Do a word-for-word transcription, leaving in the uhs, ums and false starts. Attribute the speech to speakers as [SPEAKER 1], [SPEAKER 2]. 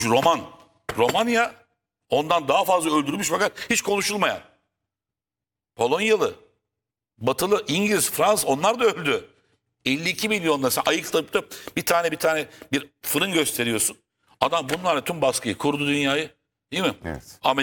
[SPEAKER 1] Roman. Romanya ondan daha fazla öldürülmüş fakat hiç konuşulmayan. Polonyalı, Batılı, İngiliz, Fransız onlar da öldü. elli iki milyonla sen ayıklayıp da bir tane bir tane bir fırın gösteriyorsun. Adam bunlarla tüm baskıyı kurdu dünyayı. Değil mi?
[SPEAKER 2] Evet.
[SPEAKER 1] Amerika